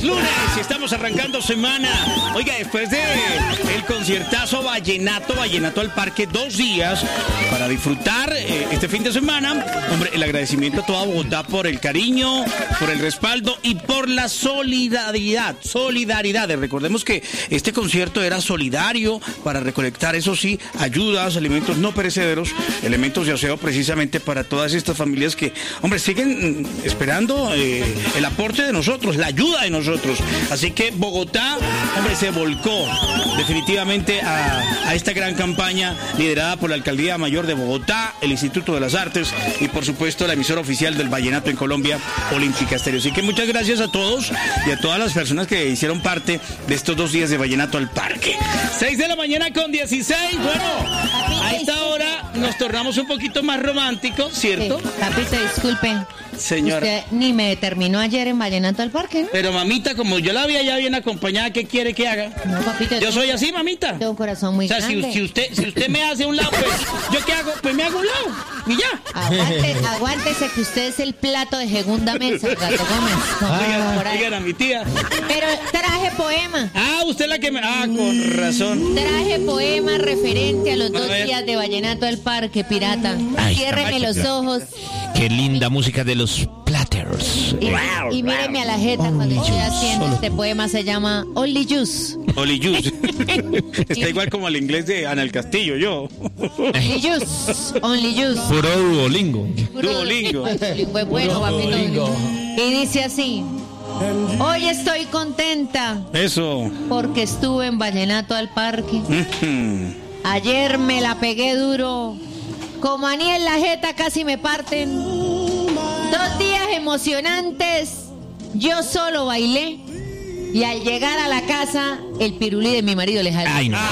lunes, estamos arrancando semana. Oiga, después de el conciertazo Vallenato al Parque, 2 días para disfrutar este fin de semana. Hombre, el agradecimiento a toda Bogotá por el cariño, por el respaldo y por la solidaridad. Recordemos que este concierto era solidario para recolectar, eso sí, ayudas, alimentos no perecederos, elementos de aseo precisamente para todas estas familias que, hombre, siguen esperando el aporte de nosotros, la ayuda de nosotros. Así que Bogotá, hombre, se volcó definitivamente a esta gran campaña liderada por la Alcaldía Mayor de Bogotá, el Instituto de las Artes y por supuesto la emisora oficial del vallenato en Colombia, Olímpica Estéreo. Así que muchas gracias a todos y a todas las personas que hicieron parte de estos 2 días de Vallenato al Parque. 6:16 a.m. Bueno, a esta hora nos tornamos un poquito más románticos, ¿cierto? Sí. Papito, disculpe. Señora. Usted ni me terminó ayer en Vallenato al Parque, ¿no? Pero mamita, como yo la había ya bien acompañada, ¿qué quiere que haga? No, papito. Yo soy así, mamita. Tengo un corazón muy grande. O sea, si usted me hace un lado, pues, ¿yo qué hago? Pues me hago un lado y ya. Aguántese que usted es el plato de segunda mesa, Gato Gómez. Oigan a mi tía. Pero traje poema. Ah, usted la que me... Ah, con razón. Traje poema referente a los 2 días de Vallenato al Parque, pirata. Ciérreme los ojos. Qué linda música de los Platters. Y míreme a la jeta cuando estoy haciendo este poema, se llama Only Juice. Only Juice. Está igual como el inglés de Ana del Castillo, yo. Only Juice. Only Juice. Puro Duolingo. Duolingo. Fue bueno, papito. Y dice así: hoy estoy contenta. Eso. Porque estuve en Vallenato al Parque. Ayer me la pegué duro. Como a ni en la jeta casi me parten. 2 días emocionantes. Yo solo bailé. Y al llegar a la casa, el pirulí de mi marido le jaló. Ay, no.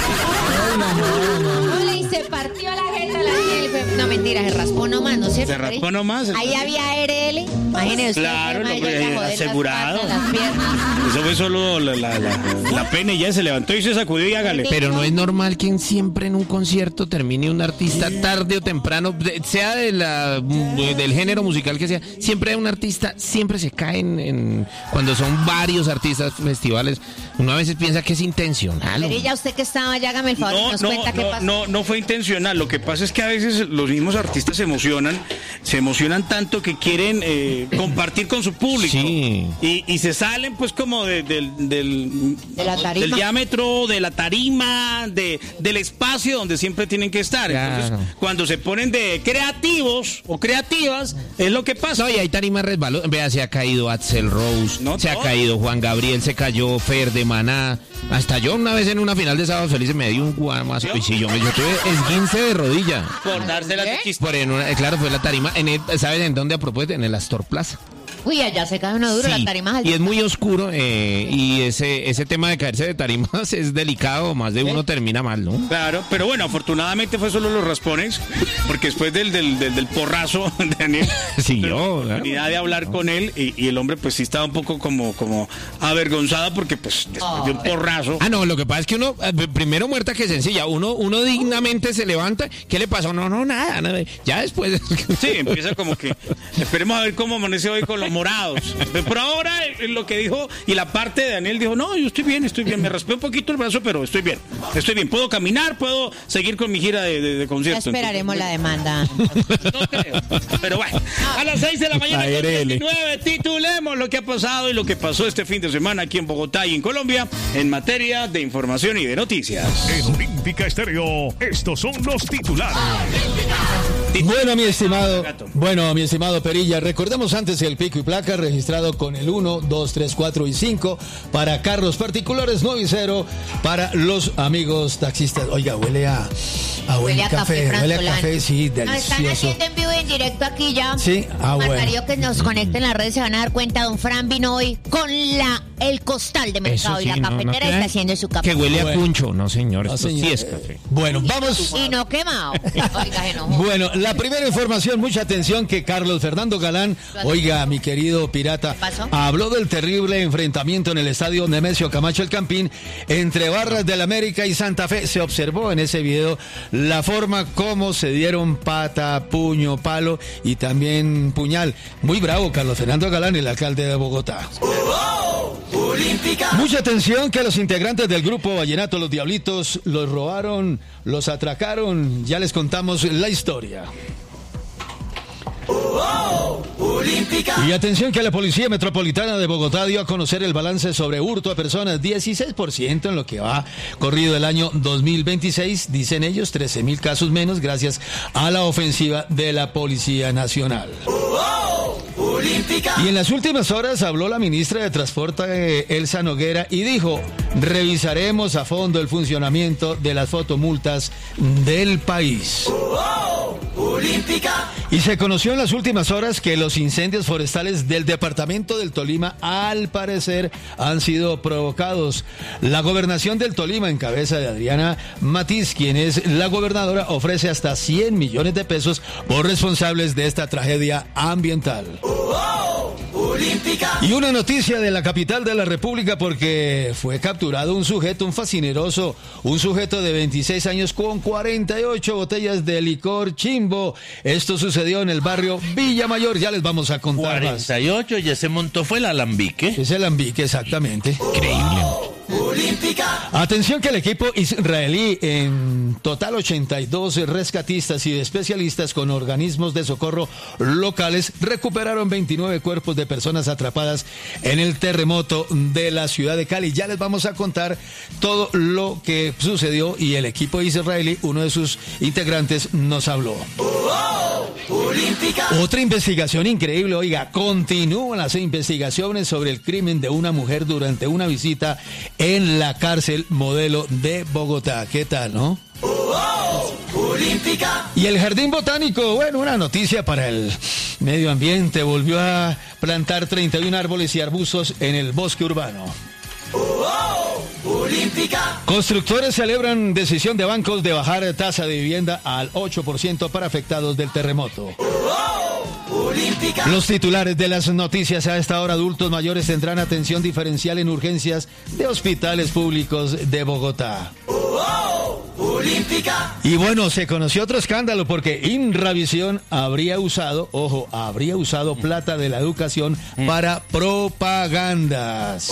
Y se partió la jeta, la niña. No, mentira, se raspó nomás, ¿no es cierto? Se raspó nomás. Ahí había ARL. Imagínese usted. Claro, asegurado. Las eso fue solo la pena y ya se levantó y se sacudió y hágale. Pero no es normal que siempre en un concierto termine un artista tarde o temprano, sea del género musical que sea, siempre hay un artista, siempre se cae cuando son varios artistas festivales. Uno a veces piensa que es intencional. Pero ya usted que estaba, ya hágame el favor y nos cuenta qué pasó. No fue intencional. Lo que pasa es que a veces los mismos artistas se emocionan tanto que quieren compartir con su público. Sí. Y se salen pues como del diámetro, de la tarima, del espacio donde siempre tienen que estar. Claro. Entonces, cuando se ponen de creativos o creativas, es lo que pasa. No, y hay tarimas resbalosas. Vea, se ha caído Axl Rose, ha caído Juan Gabriel, se cayó Fer de Maná. Hasta yo una vez en una final de Sábado Feliz me di un guamazo. Y sí, yo tuve esguince de rodilla. Por dársela de chiste. Claro, fue la tarima. ¿Sabes en dónde a propósito? En el Astor Plaza. Uy, allá se cae uno duro, sí, la tarima. Y es muy oscuro, y ese tema de caerse de tarimas es delicado, más de uno termina mal, ¿no? Claro, pero bueno, afortunadamente fue solo los raspones, porque después del porrazo de Daniel, sí, yo, la oportunidad de hablar con él, y el hombre pues sí estaba un poco como avergonzado, porque pues después de un porrazo. No, lo que pasa es que uno, primero muerta que sencilla, uno dignamente se levanta, ¿qué le pasó? No, nada, ya después. Sí, empieza como que, esperemos a ver cómo amanece hoy con los morados. Por ahora, lo que dijo, y la parte de Daniel dijo, no, yo estoy bien, me raspé un poquito el brazo, pero estoy bien, puedo caminar, puedo seguir con mi gira de conciertos. Ya esperaremos la demanda. No creo, pero bueno, a las 6 de la mañana con 19, titulemos lo que ha pasado y lo que pasó este fin de semana aquí en Bogotá y en Colombia en materia de información y de noticias. En Olímpica Estéreo, estos son los titulares. Bueno, mi estimado Perilla, recordemos antes el pico y placa registrado con el 1, 2, 3, 4 y 5 para carros particulares, 9 y 0 para los amigos taxistas. Oiga, huele a buen café, huele a café, sí, delicioso. Nos están haciendo en vivo y en directo aquí ya. Sí, bueno. Mario, que nos conecten en las redes se van a dar cuenta, don Fran vino hoy con el costal de mercado, sí, y la cafetera está haciendo su café. Que huele a puncho, no señor, esto sí es café. Bueno, vamos. Y no quemado. Oiga, bueno, la primera información, mucha atención, que Carlos Fernando Galán, oiga, mi querido pirata, habló del terrible enfrentamiento en el estadio Nemesio Camacho El Campín entre Barras del América y Santa Fe. Se observó en ese video la forma como se dieron pata, puño, palo y también puñal. Muy bravo Carlos Fernando Galán, el alcalde de Bogotá. Mucha atención que los integrantes del grupo Vallenato Los Diablitos los robaron, los atracaron. Ya les contamos la historia. Y atención que la Policía Metropolitana de Bogotá dio a conocer el balance sobre hurto a personas, 16% en lo que va corrido el año 2026, dicen ellos, 13.000 casos menos gracias a la ofensiva de la Policía Nacional. Y en las últimas horas habló la ministra de Transporte, Elsa Noguera, y dijo, revisaremos a fondo el funcionamiento de las fotomultas del país. Y se conoció en las últimas horas que los incendios forestales del departamento del Tolima, al parecer, han sido provocados. La gobernación del Tolima, en cabeza de Adriana Matiz, quien es la gobernadora, ofrece hasta 100 millones de pesos por responsables de esta tragedia ambiental. Y una noticia de la capital de la República, porque fue capturado un sujeto, un fascineroso, un sujeto de 26 años con 48 botellas de licor Chimbo. Esto sucedió en el barrio Villa Mayor, ya les vamos a contar 48, más. Ya se montó, fue el alambique. Es el alambique, exactamente. Increíble. Atención que el equipo israelí, en total 82 rescatistas y especialistas con organismos de socorro locales, recuperaron 29 cuerpos de personas atrapadas en el terremoto de la ciudad de Cali. Ya les vamos a contar todo lo que sucedió y el equipo israelí, uno de sus integrantes, nos habló. Otra investigación increíble, oiga, continúan las investigaciones sobre el crimen de una mujer durante una visita en la cárcel modelo de Bogotá. ¿Qué tal, no? Y el Jardín Botánico, bueno, una noticia para el medio ambiente, volvió a plantar 31 árboles y arbustos en el bosque urbano. Constructores celebran decisión de bancos de bajar tasa de vivienda al 8% para afectados del terremoto. Los titulares de las noticias: a esta hora adultos mayores tendrán atención diferencial en urgencias de hospitales públicos de Bogotá. Y bueno, se conoció otro escándalo porque Inravisión habría usado plata de la educación para propagandas.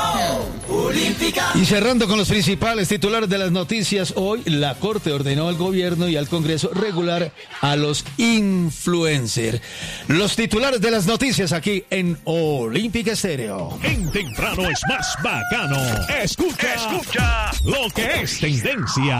Y cerrando con los principales titulares de las noticias, hoy la Corte ordenó al gobierno y al Congreso regular a los influencers. Los titulares de las noticias aquí en Olímpica Estéreo. En temprano es más bacano. Escucha lo que es tendencia.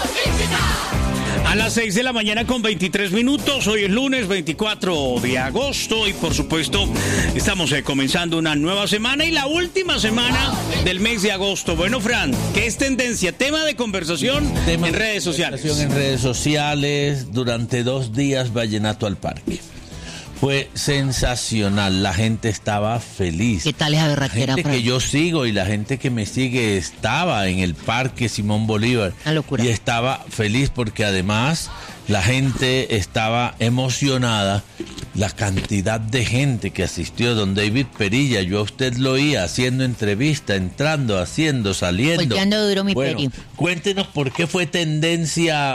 A las 6 de la mañana con 23 minutos, hoy es lunes 24 de agosto y por supuesto estamos comenzando una nueva semana y la última semana del mes de agosto. Bueno, Fran, ¿qué es tendencia? Tema de conversación en redes sociales. En redes sociales, durante 2 días Vallenato al Parque. Fue sensacional, la gente estaba feliz. ¿Qué tal esa berraquera? La gente que yo sigo y la gente que me sigue estaba en el Parque Simón Bolívar. Una locura. Y estaba feliz porque además la gente estaba emocionada. La cantidad de gente que asistió, don David Perilla, yo a usted lo oía haciendo entrevista, entrando, haciendo, saliendo. Volteando duro mi bueno, Peri. Cuéntenos por qué fue tendencia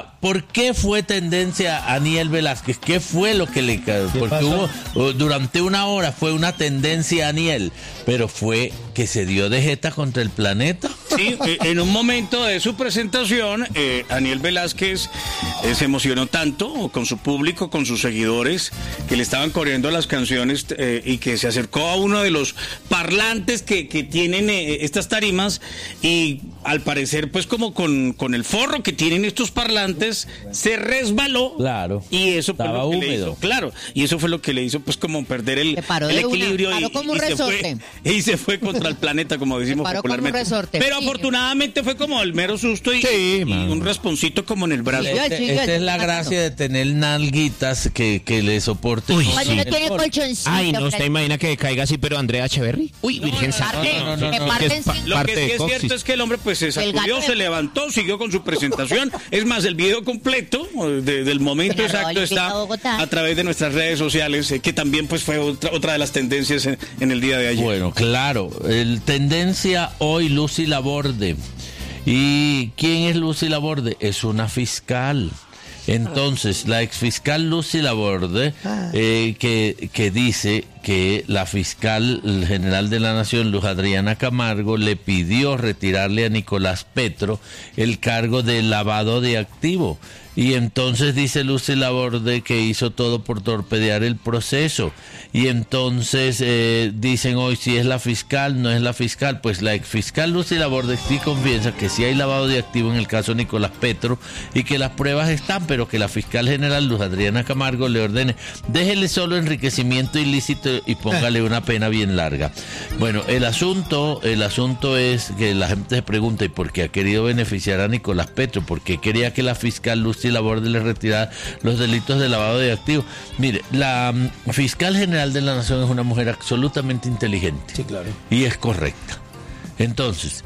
Aniel Velázquez, qué fue lo que le... Porque hubo, durante una hora fue una tendencia Aniel, pero fue que se dio de jeta contra el planeta. Sí, en un momento de su presentación, Aniel Velázquez se emocionó tanto con su público, con sus seguidores, que le estaban corriendo las canciones y que se acercó a uno de los parlantes que tienen estas tarimas y al parecer pues como con el forro que tienen estos parlantes se resbaló. Claro. Y eso fue estaba lo que húmedo. le hizo, claro, y eso fue lo que le hizo pues como perder el equilibrio y se fue contra el planeta, como decimos popularmente. Pero afortunadamente fue como el mero susto y un rasponcito como en el brazo. Esta es la gracia de tener nalguitas que le soporten. Uy, Oye, no tiene colchoncito. Ay, no, usted imagina que caiga así, pero Andrea Echeverry. Uy, Virgen Santa. Lo que sí es cierto es que el hombre pues se sacudió, se levantó, siguió con su presentación. Es más, el video completo del momento exacto está a través de nuestras redes sociales, que también pues fue otra de las tendencias en el día de ayer. Bueno, claro, tendencia hoy Lucy Laborde. ¿Y quién es Lucy Laborde? Es una fiscal. Entonces, la exfiscal Lucy Laborde, que dice que la fiscal general de la Nación, Luz Adriana Camargo, le pidió retirarle a Nicolás Petro el cargo de lavado de activo. Y entonces dice Lucy Laborde que hizo todo por torpedear el proceso. Y entonces dicen hoy si es la fiscal, no es la fiscal. Pues la exfiscal Lucy Laborde sí confiesa que sí hay lavado de activo en el caso de Nicolás Petro y que las pruebas están, pero que la fiscal general Luz Adriana Camargo le ordene, déjele solo enriquecimiento ilícito y póngale una pena bien larga. Bueno, el asunto es que la gente se pregunta, ¿y por qué ha querido beneficiar a Nicolás Petro? ¿Por qué quería que la fiscal Lucy Laborde le retirara los delitos de lavado de activos? Mire, la fiscal general de la Nación es una mujer absolutamente inteligente. Sí, claro. Y es correcta. Entonces,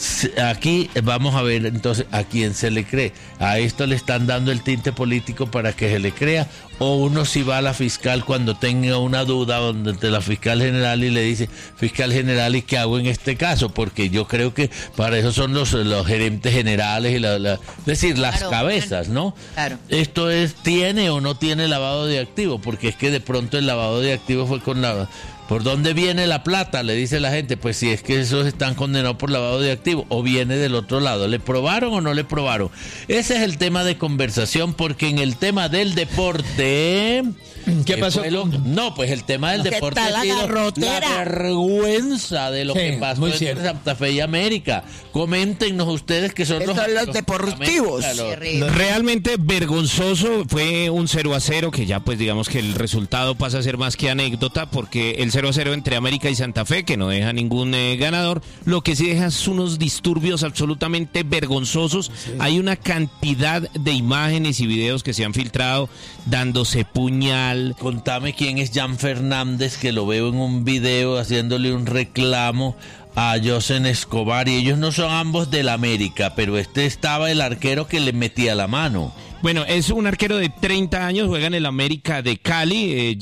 aquí vamos a ver entonces a quién se le cree. ¿A esto le están dando el tinte político para que se le crea? ¿O uno si va a la fiscal cuando tenga una duda donde la fiscal general y le dice, fiscal general, ¿y qué hago en este caso? Porque yo creo que para eso son los gerentes generales y es decir, las cabezas, ¿no? Claro. Esto es, ¿tiene o no tiene lavado de activos? Porque es que de pronto el lavado de activos fue con la... ¿Por dónde viene la plata? Le dice la gente. Pues si es que esos están condenados por lavado de activos, o viene del otro lado. ¿Le probaron o no le probaron? Ese es el tema de conversación, porque en el tema del deporte... ¿Qué pasó? No, pues el tema del deporte está ha sido garrotera. la vergüenza de lo que pasó entre Santa Fe y América. Coméntenos ustedes que son los deportivos. Realmente vergonzoso, fue un 0-0 que ya pues digamos que el resultado pasa a ser más que anécdota, porque el 0-0 entre América y Santa Fe, que no deja ningún ganador, lo que sí deja es unos disturbios absolutamente vergonzosos. Sí. Hay una cantidad de imágenes y videos que se han filtrado dándose puñal. Contame quién es Jan Fernández, que lo veo en un video haciéndole un reclamo a Josen Escobar, y ellos no son ambos del América, pero estaba el arquero que le metía la mano. Bueno, es un arquero de 30 años, juega en el América de Cali,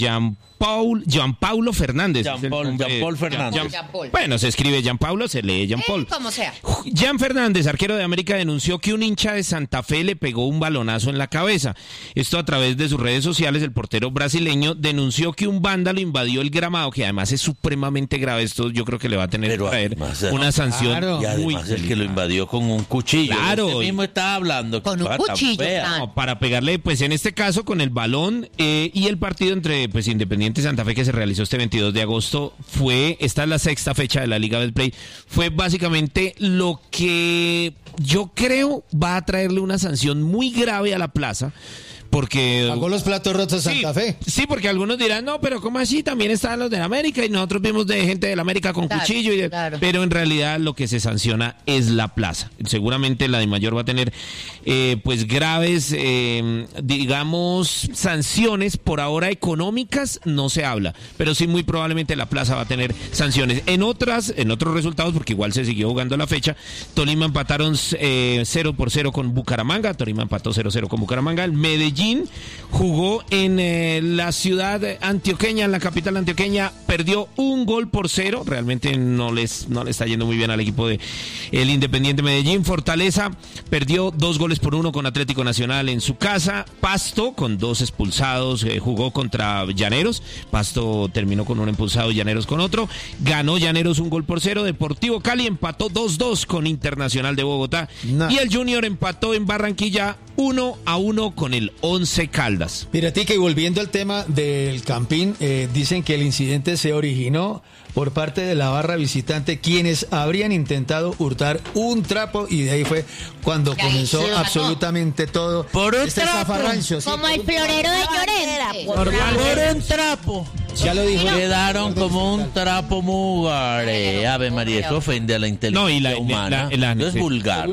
Gianpaulo Fernández. Jean-Paul Fernández. Bueno, se escribe Gianpaulo, se lee Jean-Paul. Como sea. Jan Fernández, arquero de América, denunció que un hincha de Santa Fe le pegó un balonazo en la cabeza. Esto a través de sus redes sociales. El portero brasileño denunció que un vándalo invadió el gramado, que además es supremamente grave. Esto yo creo que le va a tener que traer una sanción. Claro. Y además el que lo invadió con un cuchillo. Claro. Usted mismo estaba hablando. Con un cuchillo. No, para pegarle, pues en este caso con el balón, y el partido entre pues Independiente y Santa Fe, que se realizó este 22 de agosto, esta es la sexta fecha de la Liga Betplay, fue básicamente lo que yo creo va a traerle una sanción muy grave a la Plaza. Porque pagó los platos rotos Santa Fe. Sí, porque algunos dirán, no, pero ¿cómo así? También estaban los de la América y nosotros vimos de gente de la América con cuchillo. Pero en realidad lo que se sanciona es la Plaza. Seguramente la DIMAYOR va a tener pues graves, digamos, sanciones. Por ahora económicas no se habla, pero sí muy probablemente la Plaza va a tener sanciones. En otros resultados, porque igual se siguió jugando la fecha, Tolima empataron 0-0 con Bucaramanga. Tolima empató 0-0 con Bucaramanga. El Medellín jugó en la ciudad antioqueña, en la capital antioqueña, perdió 1-0. Realmente no le está yendo muy bien al equipo de el Independiente Medellín. Fortaleza perdió 2-1 con Atlético Nacional en su casa. Pasto, con 2 expulsados, jugó contra Llaneros. Pasto terminó con un expulsado y Llaneros con otro. Ganó Llaneros 1-0. Deportivo Cali empató 2-2 con Internacional de Bogotá. Y el Junior empató en Barranquilla 1-1 con el Once Caldas. Piratica, y volviendo al tema del Campín, dicen que el incidente se originó por parte de la barra visitante, quienes habrían intentado hurtar un trapo, y de ahí fue cuando comenzó absolutamente todo. Por un trapo, como el florero de Llorente. Por un trapo. Ya lo dijo. Quedaron como un trapo mugare. Ave María, eso ofende a la inteligencia humana. No es vulgar.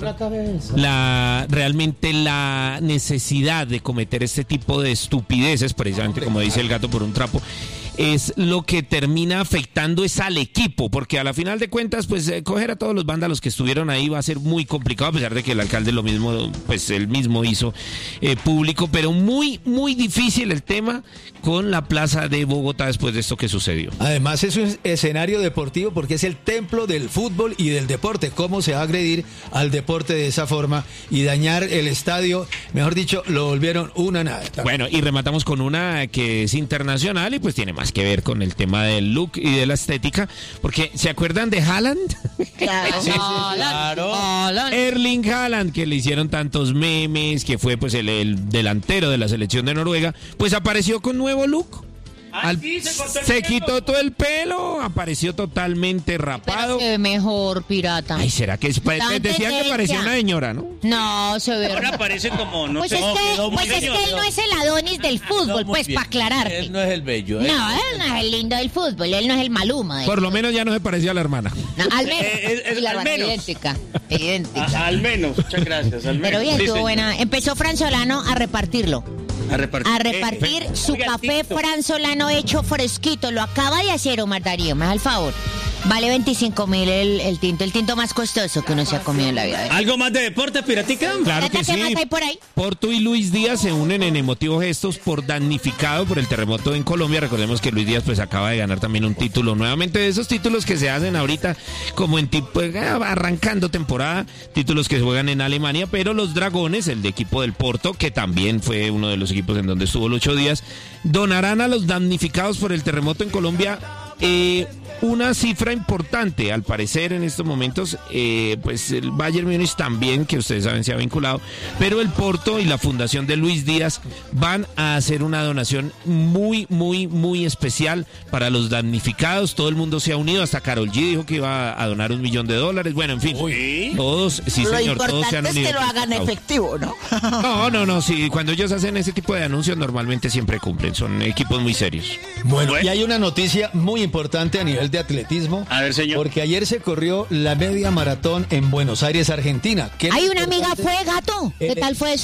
Realmente la necesidad de cometer este tipo de estupideces, precisamente como dice el gato, por un trapo, es lo que termina afectando es al equipo, porque a la final de cuentas, pues coger a todos los vándalos que estuvieron ahí va a ser muy complicado, a pesar de que el alcalde lo mismo, pues él mismo hizo público, pero muy, muy difícil el tema con la Plaza de Bogotá después de esto que sucedió. Además es un escenario deportivo porque es el templo del fútbol y del deporte. ¿Cómo se va a agredir al deporte de esa forma y dañar el estadio? Mejor dicho, lo volvieron una nada. Bueno, y rematamos con una que es internacional y pues tiene más más que ver con el tema del look y de la estética, porque ¿se acuerdan de Haaland? Claro. Erling Haaland, que le hicieron tantos memes, que fue pues el delantero de la selección de Noruega, pues apareció con nuevo look. Se quitó todo el pelo, apareció totalmente rapado. Pero se ve mejor, pirata. Ay, ¿será que decían que parecía una señora, no? No, se ve. Ahora parece como, no Pues sé. es que él no es el Adonis del fútbol, pues, para aclararte. Él no es el bello. No, él no es el lindo del fútbol, él no es el Maluma. Por lo menos ya no se parecía a la hermana. No, al menos. Y la al hermana menos. idéntica. Al menos, muchas gracias. Al menos. Pero bien, Sí, estuvo señor. buena. Empezó Fran Solano a repartirlo. A repartir. Su Oiga, café Tito. Fran Solano hecho fresquito. Lo acaba de hacer Omar Darío, me da el favor. Vale 25.000 el tinto más costoso que uno se ha comido en la vida. ¿Algo más de deporte, Piratica? Claro que ¿Qué sí. más hay por ahí? Porto y Luis Díaz se unen en emotivos gestos por damnificado por el terremoto en Colombia. Recordemos que Luis Díaz pues acaba de ganar también un título. Nuevamente de esos títulos que se hacen ahorita como en tipo arrancando temporada, títulos que se juegan en Alemania, pero los Dragones, el de equipo del Porto, que también fue uno de los equipos en donde estuvo los 8 días, donarán a los damnificados por el terremoto en Colombia una cifra importante. Al parecer en estos momentos pues el Bayern Múnich también, que ustedes saben, se ha vinculado, pero el Porto y la fundación de Luis Díaz van a hacer una donación muy especial para los damnificados. Todo el mundo se ha unido, hasta Karol G dijo que iba a donar $1 millón. Bueno, en fin, todos, sí Lo señor, todos se han importante es unido. que lo hagan efectivo, ¿no? No, sí, cuando ellos hacen ese tipo de anuncios normalmente siempre cumplen, son equipos muy serios. Bueno, y hay una noticia muy importante a nivel de atletismo. A ver, señor. Porque ayer se corrió la media maratón en Buenos Aires, Argentina. Hay una amiga fue, gato. ¿Qué tal fue eso?